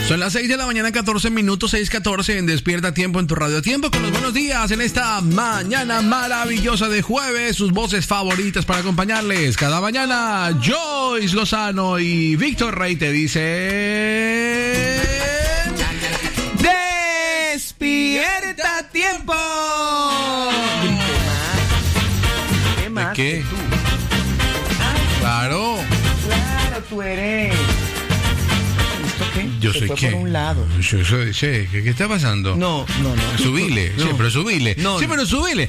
Son las 6 de la mañana, 14 minutos, 6:14 en Despierta Tiempo en tu Radio Tiempo, con los buenos días en esta mañana maravillosa de jueves. Sus voces favoritas para acompañarles cada mañana. Joyce Lozano y Víctor Rey te dice... ¡Despierta Tiempo! ¿Qué más? ¿De qué? Tú. Claro. Claro, tú eres... ¿Qué? Yo Se soy fue qué. por un lado. Yo soy, ¿qué está pasando? No. Subile, No. sí, pero subile. No, Sí, no. pero subile.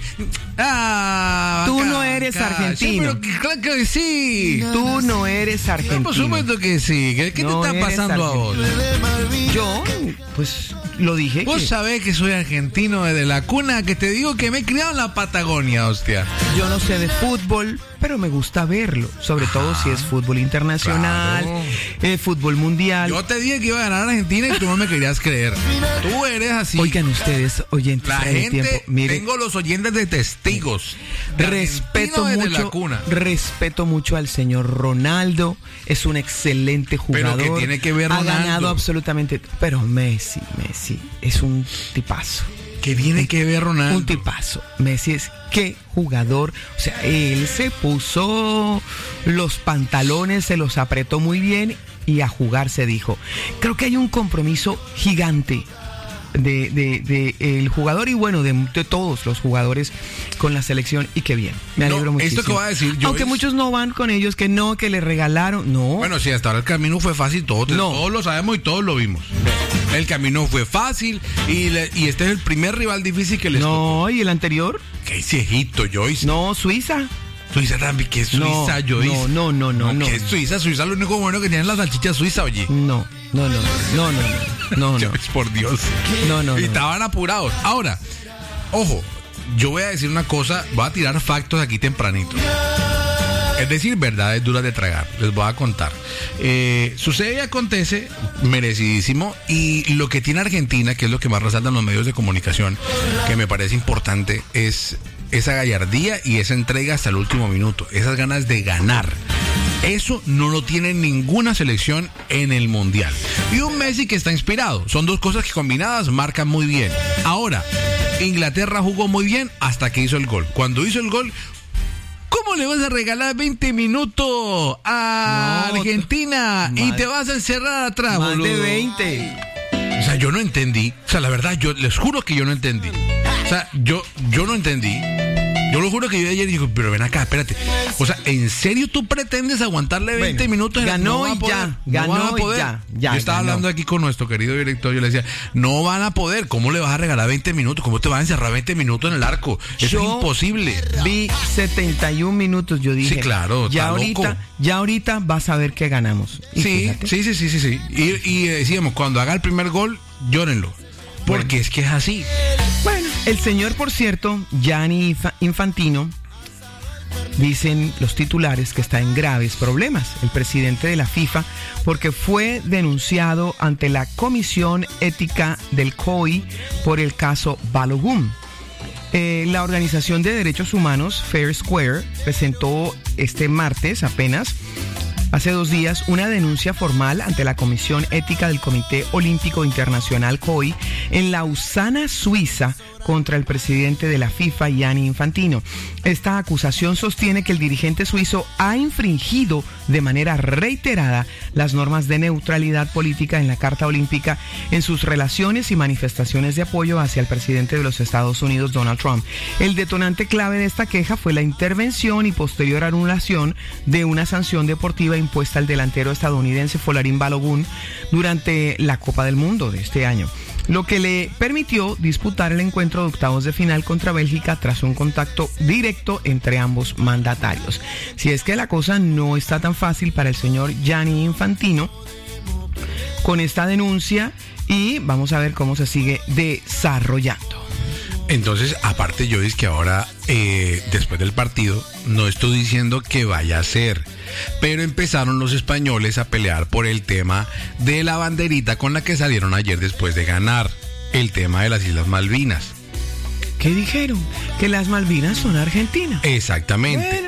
Tú no eres argentino. Sí, pero claro que sí. Tú no eres argentino. Por supuesto que sí. ¿Qué No te está eres pasando a vos? Yo, pues, lo dije. Vos sabés que soy argentino desde la cuna, que te digo que me he criado en la Patagonia, hostia. Yo no sé de fútbol, pero me gusta verlo. Sobre todo si es fútbol internacional, claro. Fútbol mundial. Yo te dije que iba a ganar Argentina y tú no me querías creer. Tú eres así. Oigan ustedes, oyentes La del gente, tiempo, miren, tengo los oyentes de testigos. De respeto argentino desde mucho, la cuna. respeto mucho al señor Ronaldo. Es un excelente jugador. Pero ¿qué tiene que ver Ronaldo? Ha ganado absolutamente. Pero Messi es un tipazo. ¿Qué tiene que ver Ronaldo? Un tipazo. Messi es qué jugador. O sea, él se puso los pantalones, se los apretó muy bien y a jugar se dijo. Creo que hay un compromiso gigante de el jugador y bueno, de todos los jugadores con la selección, y qué bien. Me alegro muchísimo. Esto que voy a decir, aunque muchos no van con ellos, que no, que le regalaron. No. Bueno, sí, hasta ahora el camino fue fácil, todos lo sabemos y todos lo vimos. El camino fue fácil y este es el primer rival difícil que les tocó. No, ¿y el anterior? ¿Qué es Egipto, Joyce? No, Suiza. Suiza también, ¿qué es Suiza, Joyce? No. ¿Qué es Suiza? Suiza lo único bueno que tienen las salchichas suizas, oye. No. Joyce, por Dios. No. Y estaban apurados. Ahora, ojo, yo voy a decir una cosa, voy a tirar factos aquí tempranito. Es decir, verdades duras de tragar. Les voy a contar. Sucede y acontece, merecidísimo. Y lo que tiene Argentina, que es lo que más resaltan los medios de comunicación, que me parece importante, es esa gallardía y esa entrega hasta el último minuto. Esas ganas de ganar. Eso no lo tiene ninguna selección en el Mundial. Y un Messi que está inspirado. Son dos cosas que combinadas marcan muy bien. Ahora, Inglaterra jugó muy bien hasta que hizo el gol. Cuando hizo el gol, ¿cómo le vas a regalar 20 minutos a Argentina y te vas a encerrar atrás, más boludo? de 20. O sea, yo no entendí. O sea, la verdad, yo les juro que yo no entendí. O sea, yo no entendí. Yo lo juro que yo ayer digo, pero ven acá, espérate. O sea, ¿en serio tú pretendes aguantarle 20 minutos? Ganó no va a y poder, ya. no Ganó van a y poder. ya. Yo estaba hablando aquí con nuestro querido director. Yo le decía, no van a poder. ¿Cómo le vas a regalar 20 minutos? ¿Cómo te vas a encerrar 20 minutos en el arco? Eso es imposible. Vi 71 minutos, yo dije. Sí, claro, ya está ahorita vas a ver que ganamos. Y sí. Y decíamos, cuando haga el primer gol, llórenlo. Porque es que es así. Bueno, el señor, por cierto, Gianni Infantino, dicen los titulares que está en graves problemas, el presidente de la FIFA, porque fue denunciado ante la Comisión Ética del COI por el caso Balogun. La Organización de Derechos Humanos, Fair Square, presentó este martes apenas, hace 2 días, una denuncia formal ante la Comisión Ética del Comité Olímpico Internacional COI en Lausana, Suiza, contra el presidente de la FIFA, Gianni Infantino. Esta acusación sostiene que el dirigente suizo ha infringido de manera reiterada las normas de neutralidad política en la Carta Olímpica en sus relaciones y manifestaciones de apoyo hacia el presidente de los Estados Unidos, Donald Trump. El detonante clave de esta queja fue la intervención y posterior anulación de una sanción deportiva impuesta al delantero estadounidense Folarin Balogun durante la Copa del Mundo de este año, lo que le permitió disputar el encuentro de octavos de final contra Bélgica tras un contacto directo entre ambos mandatarios. Si es que la cosa no está tan fácil para el señor Gianni Infantino con esta denuncia, y vamos a ver cómo se sigue desarrollando. Entonces, aparte, yo es que ahora, después del partido, no estoy diciendo que vaya a ser, pero empezaron los españoles a pelear por el tema de la banderita con la que salieron ayer después de ganar, el tema de las Islas Malvinas. ¿Qué dijeron? Que las Malvinas son argentinas. Exactamente. Bueno.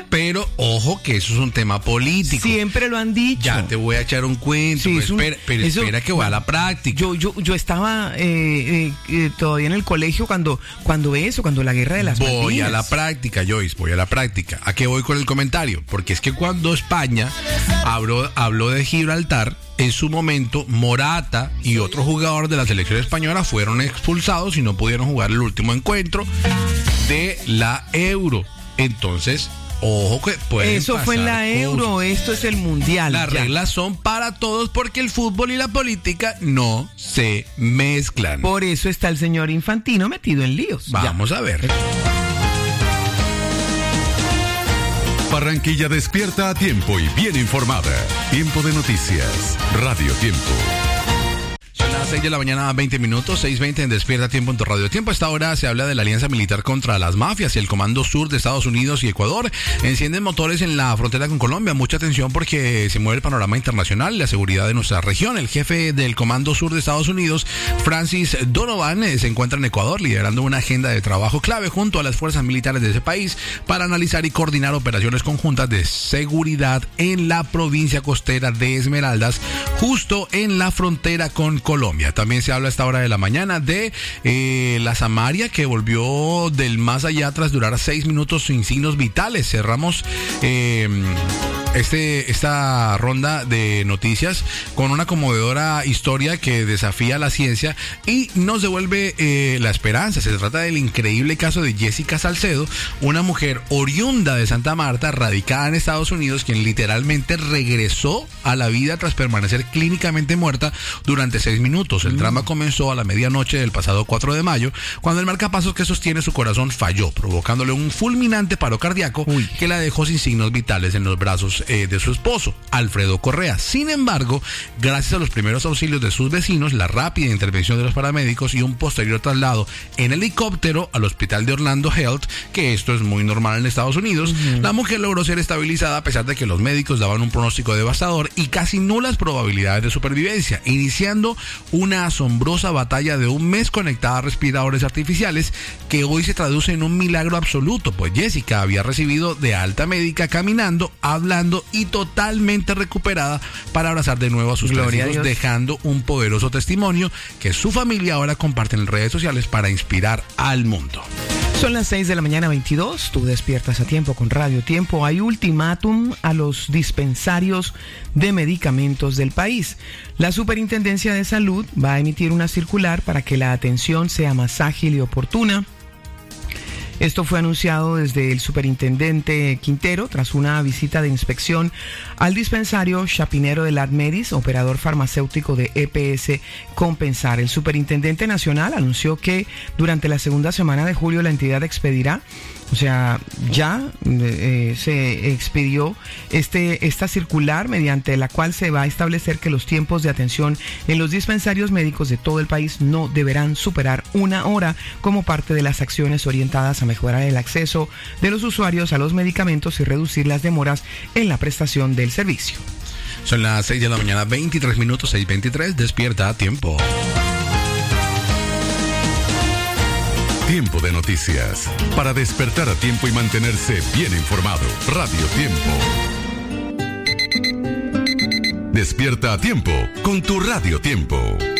Pero ojo que eso es un tema político. Siempre lo han dicho. Ya te voy a echar un cuento, Sí, pero espera que voy a la práctica. Yo estaba todavía en el colegio cuando la guerra de las Malvinas. Voy a la práctica, Joyce, voy a la práctica. ¿A qué voy con el comentario? Porque es que cuando España habló de Gibraltar, en su momento Morata y otro jugador de la selección española fueron expulsados y no pudieron jugar el último encuentro de la Euro. Entonces, ojo que pueden eso pasar fue en la Euro, cosas. esto es el Mundial. Las reglas son para todos porque el fútbol y la política no se mezclan. Por eso está el señor Infantino metido en líos. Vamos a ver. Barranquilla despierta a tiempo y bien informada. Tiempo de noticias. Radio Tiempo. Son las 6 de la mañana, 20 minutos, 6:20 en Despierta Tiempo en tu Radio Tiempo. A esta hora se habla de la alianza militar contra las mafias y el Comando Sur de Estados Unidos y Ecuador encienden motores en la frontera con Colombia. Mucha atención porque se mueve el panorama internacional y la seguridad de nuestra región. El jefe del Comando Sur de Estados Unidos, Francis Donovan, se encuentra en Ecuador liderando una agenda de trabajo clave junto a las fuerzas militares de ese país para analizar y coordinar operaciones conjuntas de seguridad en la provincia costera de Esmeraldas, justo en la frontera con Colombia. También se habla a esta hora de la mañana de la Samaria, que volvió del más allá tras durar 6 minutos sin signos vitales. Cerramos esta ronda de noticias con una conmovedora historia que desafía la ciencia y nos devuelve la esperanza. Se trata del increíble caso de Jessica Salcedo, una mujer oriunda de Santa Marta, radicada en Estados Unidos, quien literalmente regresó a la vida tras permanecer clínicamente muerta durante 6 minutos. El drama comenzó a la medianoche del pasado 4 de mayo, cuando el marcapasos que sostiene su corazón falló, provocándole un fulminante paro cardíaco que la dejó sin signos vitales en los brazos de su esposo, Alfredo Correa. Sin embargo, gracias a los primeros auxilios de sus vecinos, la rápida intervención de los paramédicos y un posterior traslado en helicóptero al hospital de Orlando Health, que esto es muy normal en Estados Unidos, la mujer logró ser estabilizada a pesar de que los médicos daban un pronóstico devastador y casi nulas probabilidades de supervivencia, iniciando una asombrosa batalla de un mes conectada a respiradores artificiales que hoy se traduce en un milagro absoluto, pues Jessica había recibido de alta médica caminando, hablando y totalmente recuperada para abrazar de nuevo a sus tres hijos, dejando un poderoso testimonio que su familia ahora comparte en redes sociales para inspirar al mundo. Son las 6 de la mañana 22, tú despiertas a tiempo con Radio Tiempo. Hay ultimátum a los dispensarios de medicamentos del país. La Superintendencia de Salud va a emitir una circular para que la atención sea más ágil y oportuna. Esto fue anunciado desde el superintendente Quintero tras una visita de inspección al dispensario Chapinero del Admedis, operador farmacéutico de EPS Compensar. El superintendente nacional anunció que durante la segunda semana de julio la entidad expedirá, o sea, ya se expidió esta circular mediante la cual se va a establecer que los tiempos de atención en los dispensarios médicos de todo el país no deberán superar 1 hora como parte de las acciones orientadas a mejorar el acceso de los usuarios a los medicamentos y reducir las demoras en la prestación del servicio. Son las 6 de la mañana, 23 minutos, 6:23, despierta a tiempo. Tiempo de noticias. Para despertar a tiempo y mantenerse bien informado. Radio Tiempo. Despierta a tiempo con tu Radio Tiempo.